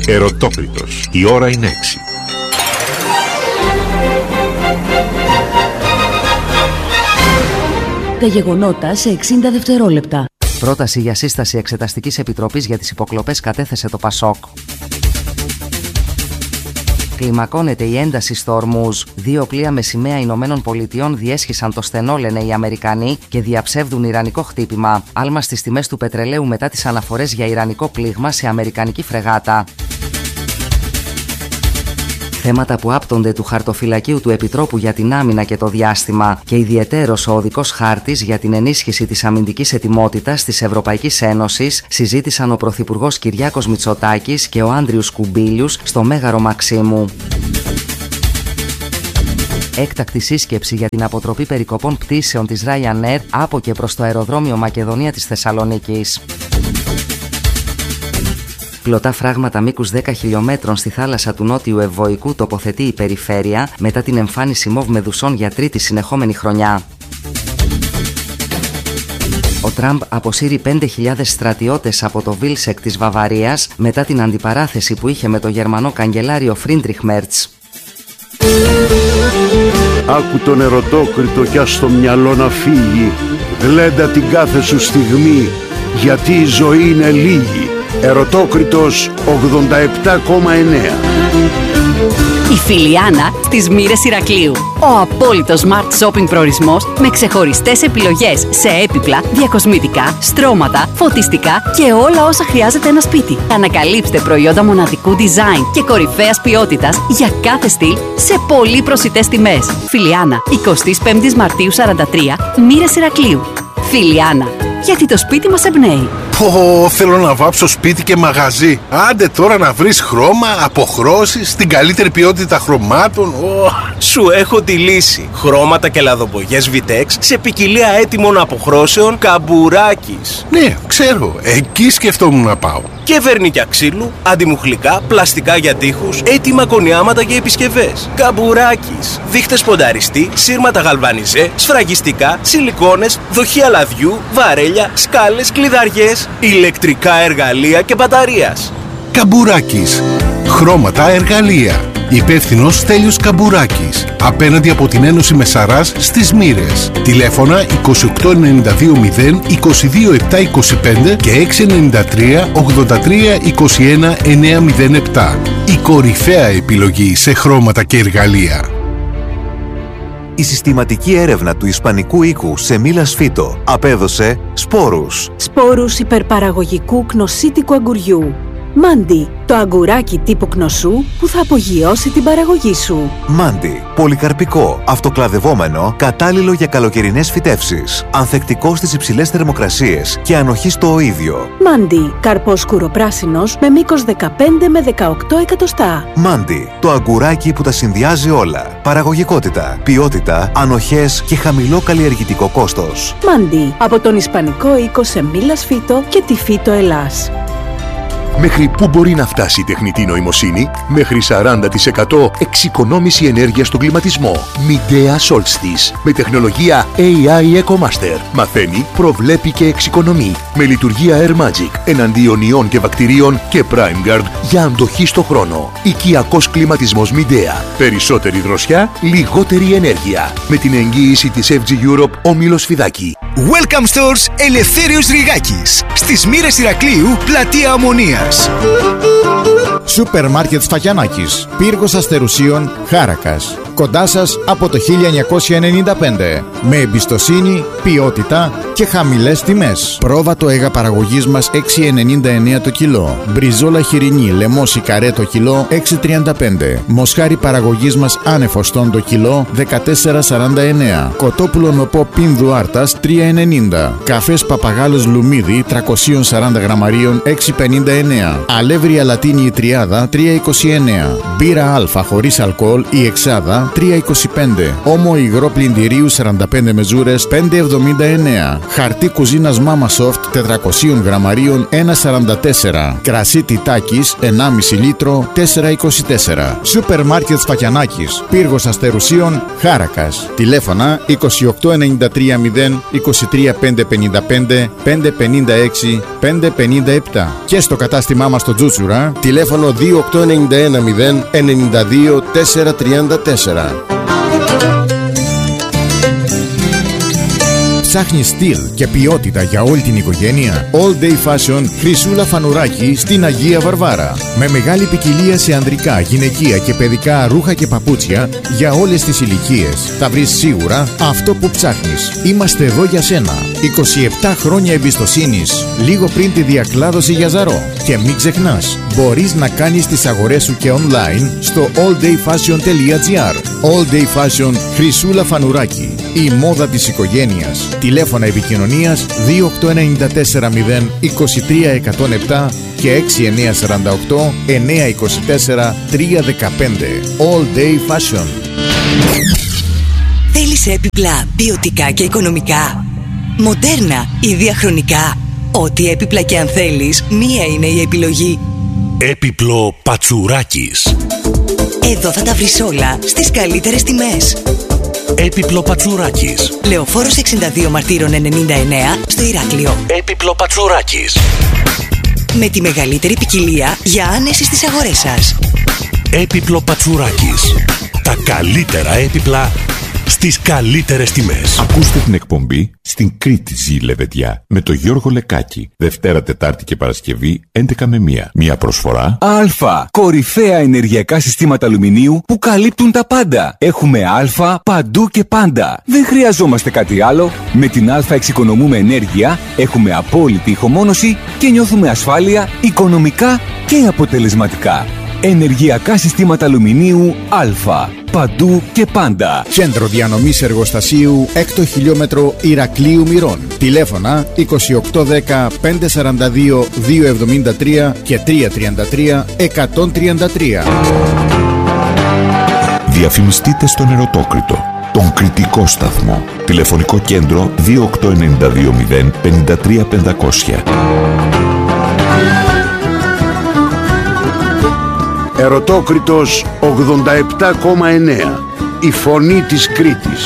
Ερωτόκριτος. Η ώρα είναι 6. Τα γεγονότα σε 60 δευτερόλεπτα. Πρόταση για σύσταση Εξεταστικής Επιτροπής για τις υποκλοπές κατέθεσε το ΠΑΣΟΚ. Κλιμακώνεται η ένταση στο Ορμούζ. 2 πλοία με σημαία Ηνωμένων Πολιτειών διέσχισαν το στενό, λένε οι Αμερικανοί, και διαψεύδουν ιρανικό χτύπημα. Άλμα στις τιμές του πετρελαίου μετά τις αναφορές για ιρανικό πλήγμα σε αμερικανική φρεγάτα. Θέματα που άπτονται του χαρτοφυλακίου του Επιτρόπου για την Άμυνα και το Διάστημα και ιδιαιτέρως ο οδικός χάρτης για την ενίσχυση της αμυντικής ετοιμότητας της Ευρωπαϊκής Ένωσης συζήτησαν ο Πρωθυπουργός Κυριάκος Μητσοτάκης και ο Άντριους Κουμπίλιους στο Μέγαρο Μαξίμου. Έκτακτη σύσκεψη για την αποτροπή περικοπών πτήσεων της Ryanair από και προς το αεροδρόμιο Μακεδονία της Θεσσαλονίκης. Πλωτά φράγματα μήκους 10 χιλιόμετρων στη θάλασσα του Νότιου Ευβοϊκού τοποθετεί η περιφέρεια μετά την εμφάνιση μοβ μεδουσών για τρίτη συνεχόμενη χρονιά. Ο Τραμπ αποσύρει 5.000 στρατιώτες από το Βίλσεκ της Βαβαρίας μετά την αντιπαράθεση που είχε με το γερμανό καγκελάριο Φρίντριχ Μέρτς. Άκου τον ερωτόκριτο κι ας το μυαλό να φύγει. Γλέντα την κάθε σου στιγμή, γιατί η ζωή είναι λίγη. Ερωτόκριτος 87,9. Η Φιλιάνα στις Μοίρες Ηρακλείου. Ο απόλυτος smart shopping προορισμός με ξεχωριστές επιλογές σε έπιπλα, διακοσμητικά, στρώματα, φωτιστικά και όλα όσα χρειάζεται ένα σπίτι. Ανακαλύψτε προϊόντα μοναδικού design και κορυφαίας ποιότητας για κάθε στυλ σε πολύ προσιτές τιμές. Φιλιάνα, 25 Μαρτίου 43, Μοίρες Ηρακλείου. Φιλιάνα, γιατί το σπίτι μας εμπνέει. Θέλω να βάψω σπίτι και μαγαζί. Άντε τώρα να βρεις χρώμα, αποχρώσεις, την καλύτερη ποιότητα χρωμάτων. Σου έχω τη λύση. Χρώματα και λαδοπογιές Vitex σε ποικιλία έτοιμων αποχρώσεων Καμπουράκης. Ναι, ξέρω. Εκεί σκεφτόμουν να πάω. Και βερνίκια ξύλου, αντιμουχλικά, πλαστικά για τοίχους, έτοιμα κονιάματα για επισκευές. Καμπουράκης. Δείχτες πονταριστή, σύρματα γαλβανιζέ, σφραγιστικά, σιλικόνες, δοχεία λαδιού, βαρέλια, σκάλες, κλειδαριές, ηλεκτρικά εργαλεία και μπαταρίας. Καμπουράκης. Χρώματα, εργαλεία. Υπεύθυνος Στέλιος Καμπουράκης. Απέναντι από την Ένωση Μεσαράς στις Μοίρες. Τηλέφωνα 2892 22725 και 693 83 21 907. Η κορυφαία επιλογή σε χρώματα και εργαλεία. Η συστηματική έρευνα του Ισπανικού οίκου σε Μίλας Φύτο απέδωσε σπόρους. Σπόρους υπερπαραγωγικού κνοσίτικου αγκουριού. Μάντι, το αγκουράκι τύπου κνοσού που θα απογειώσει την παραγωγή σου. Μάντι, πολυκαρπικό, αυτοκλαδευόμενο, κατάλληλο για καλοκαιρινές φυτεύσεις. Ανθεκτικό στις υψηλές θερμοκρασίες και ανοχή στο οΐδιο. Μάντι, καρπός σκουροπράσινος με μήκος 15 με 18 εκατοστά. Μάντι, το αγκουράκι που τα συνδυάζει όλα. Παραγωγικότητα, ποιότητα, ανοχές και χαμηλό καλλιεργητικό κόστος. Μάντι, από τον Ισπανικό οίκο σε Μίλας Φύτο και τη Φύτο Ελλάς. Μέχρι πού μπορεί να φτάσει η τεχνητή νοημοσύνη? Μέχρι 40% εξοικονόμηση ενέργειας στον κλιματισμό. Midea Solstice. Με τεχνολογία AI EcoMaster. Μαθαίνει, προβλέπει και εξοικονομεί. Με λειτουργία Air Magic. Εναντίον ιών και βακτηρίων και PrimeGuard για αντοχή στο χρόνο. Οικιακός κλιματισμός Midea. Περισσότερη δροσιά, λιγότερη ενέργεια. Με την εγγύηση της FG Europe Όμιλος Φιδάκη. Welcome Stores Ελευθέριος Ρηγάκης. Στις Μοίρες Ηρακλείου, πλατεία Ομονίας. Σούπερ Μάρκετ Σφαγιανάκης, Πύργος Αστερουσίων, Χάρακας. Κοντά σας από το 1995. Με εμπιστοσύνη, ποιότητα και χαμηλές τιμές. Πρόβατο αίγα παραγωγής μας 6,99 το κιλό. Μπριζόλα χοιρινή λεμόση καρέ το κιλό 6,35. Μοσχάρι παραγωγής μας άνεφοστον το κιλό 14,49. Κοτόπουλο νοπό πίνδου άρτας 3,90. Καφές παπαγάλος λουμίδι 340 γραμμαρίων 6,59. Αλεύρι αλατίνη η τριάδα 3,29. Μπύρα αλφα χωρίς αλκοόλ η εξάδα 325. Όμο υγρό πλυντηρίου 45 μεζούρες 5,79. Χαρτί κουζίνας Mama Soft 400 γραμμαρίων 1,44. Κρασί Τιτάκης 1,5 λίτρο 4,24. Σούπερ μάρκετ Φακιανάκης, Πύργος Αστερουσίων, Χάρακας. Τηλέφωνα 28930 23555 556 557. Και στο κατάστημά μας στο Τζούτσουρα, τηλέφωνο 28910 92 434. Ψάχνεις στυλ και ποιότητα για όλη την οικογένεια? All Day Fashion Χρυσούλα Φανουράκη στην Αγία Βαρβάρα. Με μεγάλη ποικιλία σε ανδρικά, γυναικεία και παιδικά ρούχα και παπούτσια για όλες τις ηλικίες. Θα βρεις σίγουρα αυτό που ψάχνεις. Είμαστε εδώ για σένα. 27 χρόνια εμπιστοσύνης, λίγο πριν τη διακλάδωση για Ζαρό. Και μην ξεχνάς, μπορείς να κάνεις τις αγορές σου και online στο alldayfashion.gr. All Day Fashion Χρυσούλα Φανουράκη. Η μόδα της οικογένειας. Τηλέφωνα επικοινωνίας 28940 23107 και 6948 924 315. All Day Fashion. Θέλεις έπιπλα ποιοτικά και οικονομικά, μοντέρνα ή διαχρονικά? Ό,τι έπιπλα και αν θέλεις, μία είναι η επιλογή. Έπιπλο Πατσουράκης. Εδώ θα τα βρεις όλα στις καλύτερες τιμές. Έπιπλο Πατσουράκης. Λεωφόρος 62 Μαρτύρων 99 στο Ηράκλειο. Έπιπλο Πατσουράκης. Με τη μεγαλύτερη ποικιλία για άνεση στις αγορές σας. Έπιπλο Πατσουράκης. Τα καλύτερα έπιπλα στις καλύτερες τιμές. Ακούστε την εκπομπή «Στην Κρήτη ζει Λεβεντιά» με τον Γιώργο Λεκάκη. Δευτέρα, Τετάρτη και Παρασκευή 11 με 1. Μια προσφορά Α. Κορυφαία ενεργειακά συστήματα αλουμινίου που καλύπτουν τα πάντα. Έχουμε Α παντού και πάντα. Δεν χρειαζόμαστε κάτι άλλο. Με την Α εξοικονομούμε ενέργεια, έχουμε απόλυτη ηχομόνωση και νιώθουμε ασφάλεια οικονομικά και αποτελεσματικά. Ενεργειακά συστήματα αλουμινίου Α. Παντού και πάντα. Κέντρο διανομής εργοστασίου 6ο χιλιόμετρο Ηρακλείου Μυρών. Τηλέφωνα 2810 542 273 και 333 133. Διαφημιστείτε στον Ερωτόκριτο, τον κριτικό σταθμό. Τηλεφωνικό κέντρο 28920 53 500. Ερωτόκριτος 87,9. Η φωνή της Κρήτης.